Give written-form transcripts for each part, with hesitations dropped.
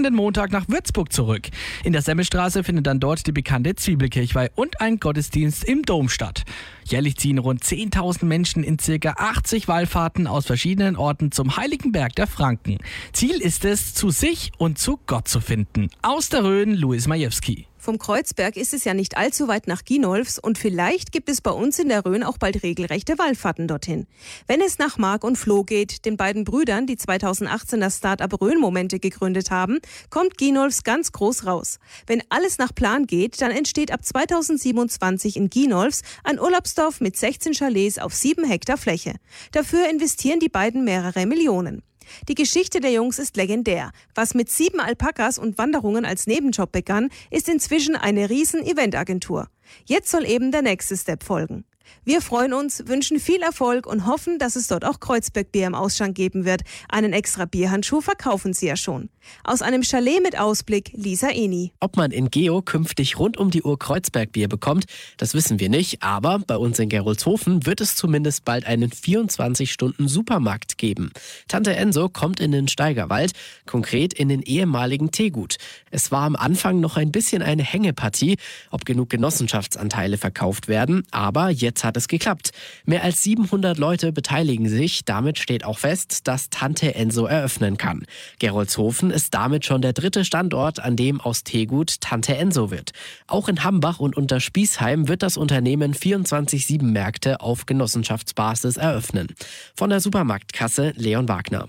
kommenden Montag nach Würzburg zurück. In der Semmelstraße findet dann dort die bekannte Zwiebelkirchweih und ein Gottesdienst im Dom statt. Jährlich ziehen rund 10.000 Menschen in ca. 80 Wallfahrten aus verschiedenen Orten zum Heiligen Berg der Franken. Ziel ist es, zu sich und zu Gott zu finden. Aus der Rhön, Luis Majewski. Vom Kreuzberg ist es ja nicht allzu weit nach Ginolfs und vielleicht gibt es bei uns in der Rhön auch bald regelrechte Wallfahrten dorthin. Wenn es nach Marc und Flo geht, den beiden Brüdern, die 2018 das Start-up Rhön-Momente gegründet haben, kommt Ginolfs ganz groß raus. Wenn alles nach Plan geht, dann entsteht ab 2027 in Ginolfs ein Urlaubsdorf mit 16 Chalets auf 7 Hektar Fläche. Dafür investieren die beiden mehrere Millionen. Die Geschichte der Jungs ist legendär. Was mit 7 Alpakas und Wanderungen als Nebenjob begann, ist inzwischen eine riesen Eventagentur. Jetzt soll eben der nächste Step folgen. Wir freuen uns, wünschen viel Erfolg und hoffen, dass es dort auch Kreuzbergbier im Ausschank geben wird. Einen extra Bierhandschuh verkaufen sie ja schon. Aus einem Chalet mit Ausblick, Lisa Eni. Ob man in Geo künftig rund um die Uhr Kreuzbergbier bekommt, das wissen wir nicht. Aber bei uns in Gerolzhofen wird es zumindest bald einen 24-Stunden-Supermarkt geben. Tante Enso kommt in den Steigerwald, konkret in den ehemaligen Teegut. Es war am Anfang noch ein bisschen eine Hängepartie, ob genug Genossenschaftsanteile verkauft werden. Aber jetzt hat es geklappt. Mehr als 700 Leute beteiligen sich. Damit steht auch fest, dass Tante Enso eröffnen kann. Gerolzhofen ist damit schon der 3. Standort, an dem aus Teegut Tante Enso wird. Auch in Hambach und Unterspießheim wird das Unternehmen 24/7 Märkte auf Genossenschaftsbasis eröffnen. Von der Supermarktkasse Leon Wagner.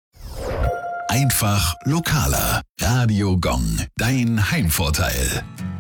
Einfach lokaler. Radio Gong, dein Heimvorteil.